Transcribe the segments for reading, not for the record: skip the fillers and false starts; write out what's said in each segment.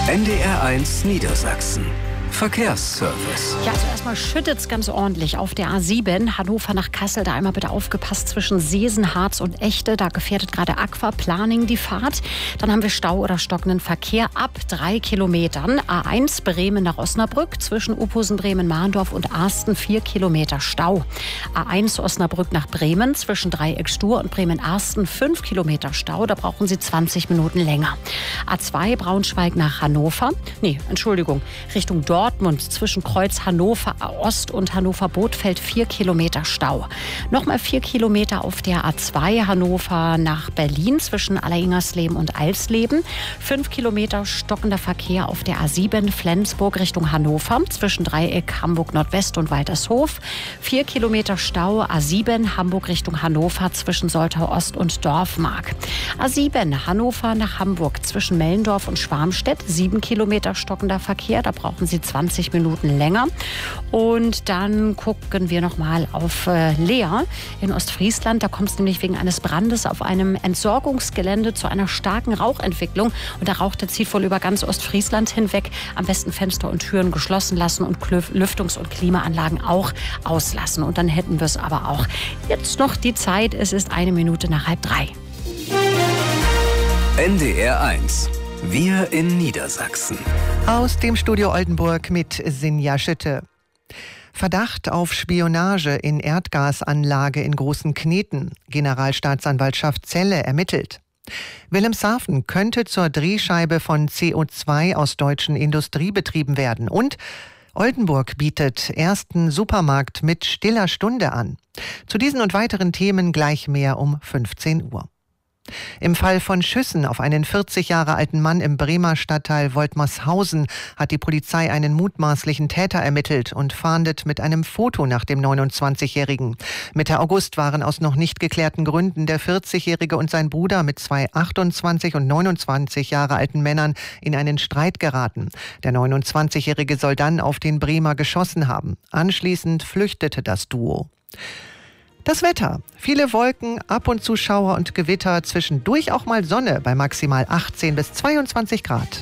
NDR1 Niedersachsen. Verkehrsservice. Ja, also erstmal schüttet es ganz ordentlich auf der A7 Hannover nach Kassel. Da einmal bitte aufgepasst zwischen Seesen, Harz und Echte. Da gefährdet gerade Aquaplaning die Fahrt. Dann haben wir Stau oder stockenden Verkehr ab 3 Kilometern. A1 Bremen nach Osnabrück zwischen Uphusen, Bremen-Mahndorf und Arsten 4 Kilometer Stau. A1 Osnabrück nach Bremen zwischen Dreieck-Stur und Bremen-Arsten 5 Kilometer Stau. Da brauchen Sie 20 Minuten länger. A2 Braunschweig nach Hannover. Richtung Dortmund zwischen Kreuz Hannover Ost und Hannover Bothfeld 4 Kilometer Stau. Nochmal 4 Kilometer auf der A2 Hannover nach Berlin zwischen Alleringers-Leben und Eilsleben. 5 Kilometer stockender Verkehr auf der A7 Flensburg Richtung Hannover zwischen Dreieck Hamburg Nordwest und Waltershof. 4 Kilometer Stau A7 Hamburg Richtung Hannover zwischen Soltau Ost und Dorfmark. A7 Hannover nach Hamburg zwischen Mellendorf und Schwarmstedt 7 Kilometer stockender Verkehr. Da brauchen Sie 20 Minuten länger. Und dann gucken wir noch mal auf Leer in Ostfriesland. Da kommt es nämlich wegen eines Brandes auf einem Entsorgungsgelände zu einer starken Rauchentwicklung. Und der Rauch, der zieht wohl über ganz Ostfriesland hinweg. Am besten Fenster und Türen geschlossen lassen und Lüftungs- und Klimaanlagen auch auslassen. Und dann hätten wir es aber auch. Jetzt noch die Zeit. Es ist 1 Minute nach 2:30. NDR1. Wir in Niedersachsen. Aus dem Studio Oldenburg mit Sinja Schütte. Verdacht auf Spionage in Erdgasanlage in Großen Kneten. Generalstaatsanwaltschaft Celle ermittelt. Wilhelmshaven könnte zur Drehscheibe von CO2 aus deutschen Industriebetrieben werden. Und Oldenburg bietet ersten Supermarkt mit stiller Stunde an. Zu diesen und weiteren Themen gleich mehr um 15 Uhr. Im Fall von Schüssen auf einen 40 Jahre alten Mann im Bremer Stadtteil Woltmershausen hat die Polizei einen mutmaßlichen Täter ermittelt und fahndet mit einem Foto nach dem 29-Jährigen. Mitte August waren aus noch nicht geklärten Gründen der 40-Jährige und sein Bruder mit 2 28 und 29 Jahre alten Männern in einen Streit geraten. Der 29-Jährige soll dann auf den Bremer geschossen haben. Anschließend flüchtete das Duo. Das Wetter. Viele Wolken, ab und zu Schauer und Gewitter, zwischendurch auch mal Sonne bei maximal 18 bis 22 Grad.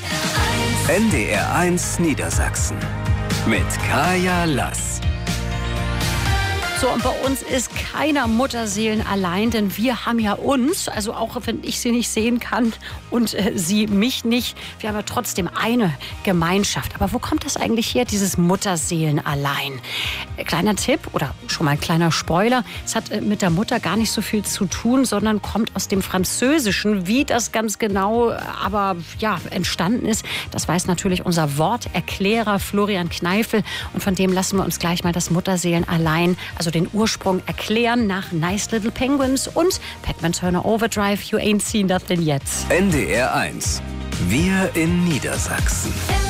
NDR1 Niedersachsen mit Kaya Lass. So, und bei uns ist keiner Mutterseelen allein, denn wir haben ja uns, also auch wenn ich sie nicht sehen kann und sie mich nicht, wir haben ja trotzdem eine Gemeinschaft. Aber wo kommt das eigentlich her, dieses Mutterseelen allein? Kleiner Tipp oder schon mal ein kleiner Spoiler, es hat mit der Mutter gar nicht so viel zu tun, sondern kommt aus dem Französischen. Wie das ganz genau aber ja, entstanden ist, das weiß natürlich unser Worterklärer Florian Kneifel. Und von dem lassen wir uns gleich mal das Mutterseelen allein, also den Ursprung erklären nach Nice Little Penguins und Pac-Man Turner Overdrive, You Ain't Seen Nothing Yet. NDR1. Wir in Niedersachsen.